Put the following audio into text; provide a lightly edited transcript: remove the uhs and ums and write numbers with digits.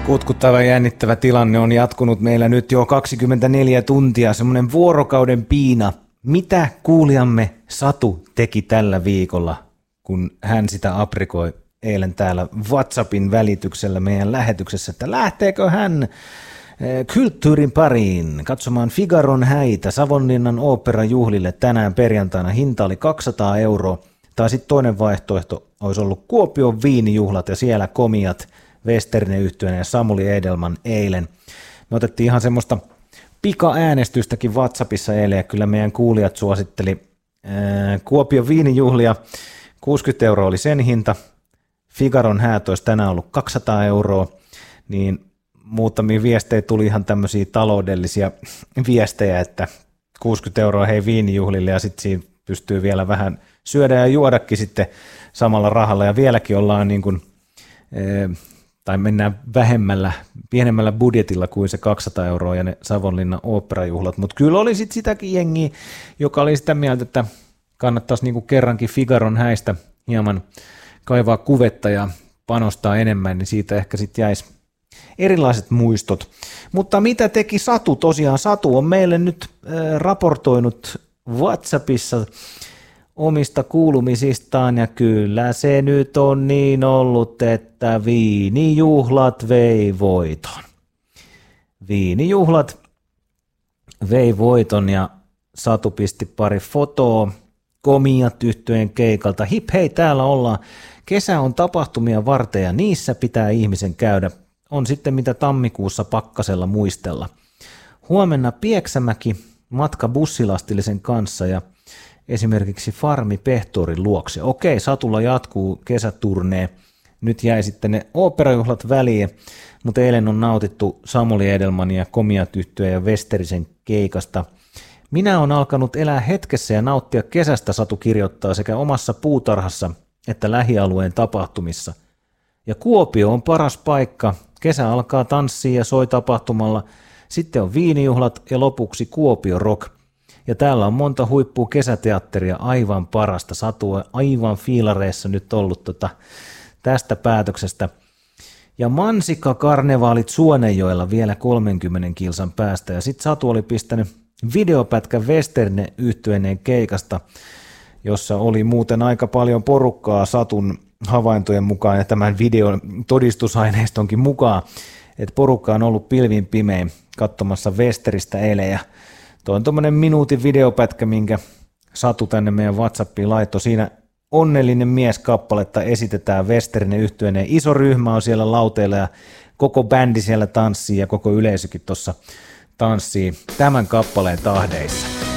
Kutkuttava ja jännittävä tilanne on jatkunut meillä nyt jo 24 tuntia, semmoinen vuorokauden piina. Mitä kuulijamme Satu teki tällä viikolla, kun hän sitä aprikoi eilen täällä WhatsAppin välityksellä meidän lähetyksessä, että lähteekö hän kulttuurin pariin katsomaan Figaron häitä Savonlinnan oopperajuhlille tänään perjantaina. Hinta oli 200 €, tai sitten toinen vaihtoehto olisi ollut Kuopion viinijuhlat ja siellä komiat Westerne-yhtyeen ja Samuli Edelman eilen. Me otettiin ihan semmoista pika-äänestystäkin WhatsAppissa eilen, ja kyllä meidän kuulijat suositteli Kuopion viinijuhlia. 60 € oli sen hinta. Figaron häät olisi tänään ollut 200 €, niin muutamia viestejä tuli ihan tämmöisiä taloudellisia viestejä, että 60 € hei viinijuhlille, ja sitten siinä pystyy vielä vähän syödä ja juodakin sitten samalla rahalla, ja vieläkin ollaan niin kuin, tai mennään pienemmällä budjetilla kuin se 200 € ja ne Savonlinnan oopperajuhlat, mutta kyllä oli sitten sitäkin jengiä, joka oli sitä mieltä, että kannattaisi niin kuin kerrankin Figaron häistä hieman kaivaa kuvetta ja panostaa enemmän, niin siitä ehkä sitten jäisi erilaiset muistot. Mutta mitä teki Satu? Tosiaan Satu on meille nyt raportoinut WhatsAppissa omista kuulumisistaan, ja kyllä se nyt on niin ollut, että viinijuhlat vei voiton. Viinijuhlat vei voiton, ja Satu pisti pari fotoa komiat yhtyeen keikalta. Hip hei, täällä ollaan. Kesä on tapahtumia varten ja niissä pitää ihmisen käydä. On sitten mitä tammikuussa pakkasella muistella. Huomenna Pieksämäki matka bussilastillisen kanssa ja esimerkiksi Farmi Pehtorin luokse. Okei, Satulla jatkuu kesäturnee. Nyt jäi sitten ne oopperajuhlat väliin, mutta eilen on nautittu Samuli Edelmanin ja komiat yhtyeen ja Westerisen keikasta. Minä olen alkanut elää hetkessä ja nauttia kesästä, Satu kirjoittaa sekä omassa puutarhassa että lähialueen tapahtumissa. Ja Kuopio on paras paikka. Kesä alkaa tanssia ja soi tapahtumalla. Sitten on viinijuhlat ja lopuksi Kuopio Rock. Ja täällä on monta huippua kesäteatteria, aivan parasta. Satu on aivan fiilareissa nyt ollut tästä päätöksestä. Ja mansikkakarnevaalit Suonenjoella vielä 30 kilsan päästä. Ja sitten Satu oli pistänyt videopätkän Westerne-yhtyeineen keikasta, jossa oli muuten aika paljon porukkaa Satun havaintojen mukaan ja tämän videon todistusaineistonkin mukaan, että porukka on ollut pilvin pimein katsomassa Westeristä eilen, ja tuo on tuommoinen minuutin videopätkä, minkä Satu tänne meidän WhatsAppiin laittoi. Siinä Onnellinen mies -kappaletta esitetään Westerne-yhtyeineen. Iso ryhmä on siellä lauteilla ja koko bändi siellä tanssii ja koko yleisökin tuossa tanssii tämän kappaleen tahdeissa.